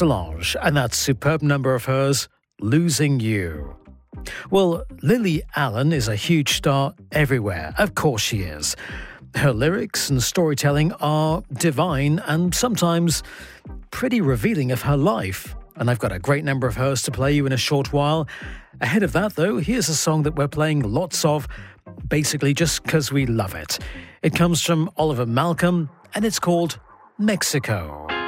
Solange, and that superb number of hers, Losing You. Well, Lily Allen is a huge star everywhere. Of course she is. Her lyrics and storytelling are divine and sometimes pretty revealing of her life. And I've got a great number of hers to play you in a short while. Ahead of that, though, here's a song that we're playing lots of, basically just because we love it. It comes from Oliver Malcolm, and it's called Mexico.